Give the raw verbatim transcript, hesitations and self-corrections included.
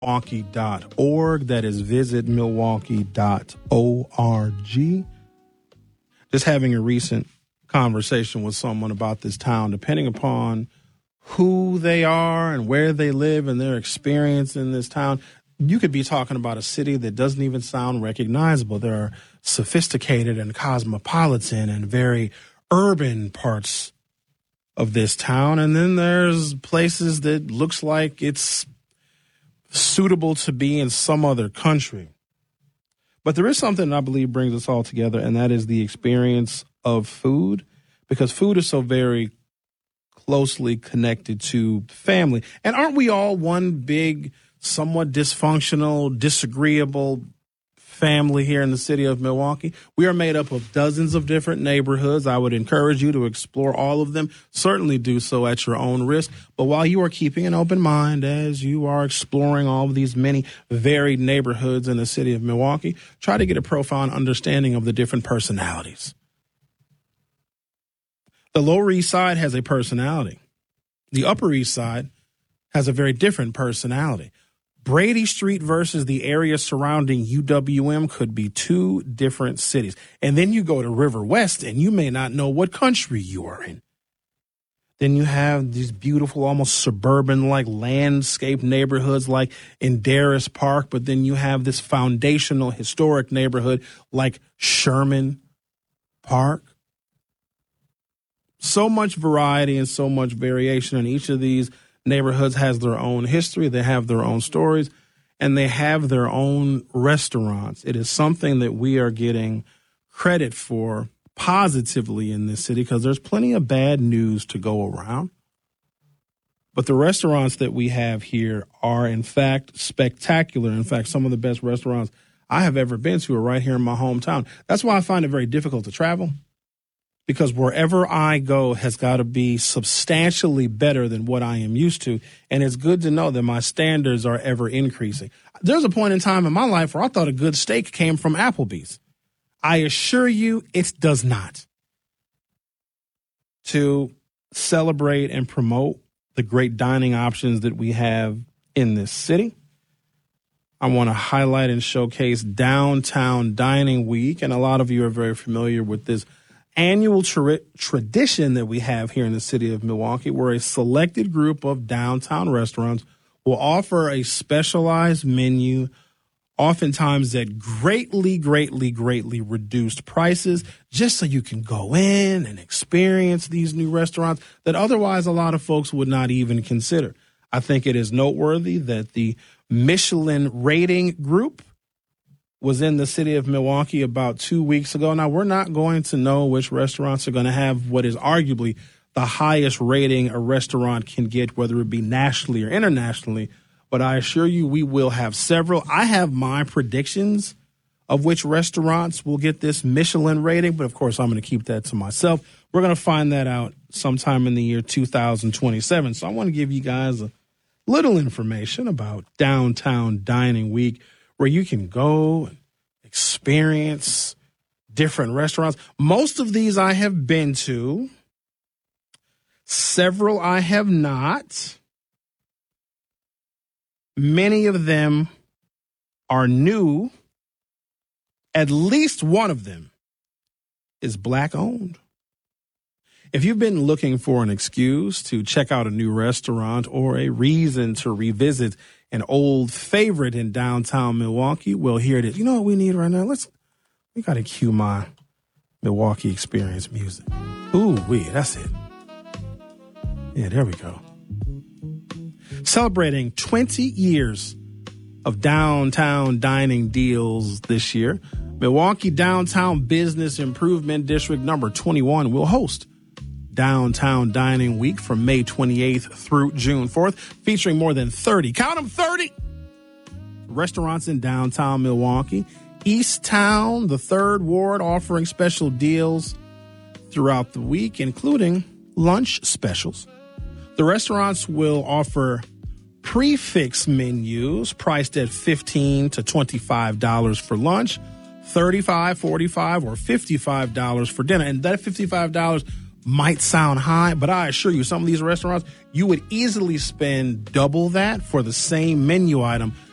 Milwaukee dot org. That is visit milwaukee dot org. Just having a recent conversation with someone about this town, depending upon who they are and where they live and their experience in this town, you could be talking about a city that doesn't even sound recognizable. There are sophisticated and cosmopolitan and very urban parts of this town, and then there's places that looks like it's suitable to be in some other country. But there is something that I believe brings us all together, and that is the experience of food, because food is so very closely connected to family. And aren't we all one big, somewhat dysfunctional, disagreeable family here in the city of Milwaukee? We are made up of dozens of different neighborhoods. I would encourage you to explore all of them. Certainly do so at your own risk. But while you are keeping an open mind as you are exploring all of these many varied neighborhoods in the city of Milwaukee, try to get a profound understanding of the different personalities. The Lower East Side has a personality. The Upper East Side has a very different personality. Brady Street versus the area surrounding U W M could be two different cities. And then you go to River West and you may not know what country you are in. Then you have these beautiful, almost suburban-like landscape neighborhoods like in Darris Park. But then you have this foundational historic neighborhood like Sherman Park. So much variety and so much variation in each of these neighborhoods has their own history, they have their own stories, and they have their own restaurants. It is something that we are getting credit for positively in this city because there's plenty of bad news to go around. But the restaurants that we have here are, in fact, spectacular. In fact, some of the best restaurants I have ever been to are right here in my hometown. That's why I find it very difficult to travel. Because wherever I go has got to be substantially better than what I am used to. And it's good to know that my standards are ever increasing. There's a point in time in my life where I thought a good steak came from Applebee's. I assure you it does not. To celebrate and promote the great dining options that we have in this city, I want to highlight and showcase Downtown Dining Week. And a lot of you are very familiar with this annual tra- tradition that we have here in the city of Milwaukee, where a selected group of downtown restaurants will offer a specialized menu, oftentimes at greatly, greatly, greatly reduced prices, just so you can go in and experience these new restaurants that otherwise a lot of folks would not even consider. I think it is noteworthy that the Michelin rating group was in the city of Milwaukee about two weeks ago. Now, we're not going to know which restaurants are going to have what is arguably the highest rating a restaurant can get, whether it be nationally or internationally. But I assure you we will have several. I have my predictions of which restaurants will get this Michelin rating, but of course I'm going to keep that to myself. We're going to find that out sometime in the year two thousand twenty-seven. So I want to give you guys a little information about Downtown Dining Week, where you can go and experience different restaurants. Most of these I have been to. Several I have not. Many of them are new. At least one of them is Black owned. If you've been looking for an excuse to check out a new restaurant or a reason to revisit an old favorite in downtown Milwaukee, well, here it is. You know what we need right now? Let's, we got to cue my Milwaukee Experience music. Ooh, wee, that's it. Yeah, there we go. Celebrating twenty years of downtown dining deals this year, Milwaukee Downtown Business Improvement District number twenty-one will host Downtown Dining Week from May twenty-eighth through June fourth, featuring more than thirty, count them, thirty restaurants in downtown Milwaukee. East Town, the third ward, offering special deals throughout the week, including lunch specials. The restaurants will offer prefix menus priced at fifteen to twenty-five dollars for lunch, thirty-five dollars, forty-five dollars, or fifty-five dollars for dinner. And that fifty-five dollars might sound high, but I assure you, some of these restaurants, you would easily spend double that for the same menu item